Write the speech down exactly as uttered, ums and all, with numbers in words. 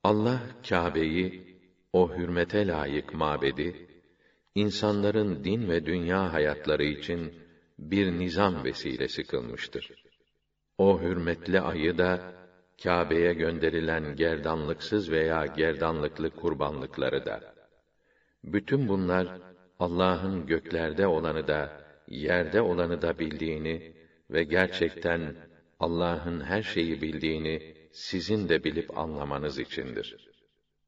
Allah Kâbe'yi, o hürmete layık mabedi, insanların din ve dünya hayatları için bir nizam vesilesi kılmıştır. O hürmetli ayı da, Kâbe'ye gönderilen gerdanlıksız veya gerdanlıklı kurbanlıkları da. Bütün bunlar, Allah'ın göklerde olanı da, yerde olanı da bildiğini ve gerçekten Allah'ın her şeyi bildiğini sizin de bilip anlamanız içindir.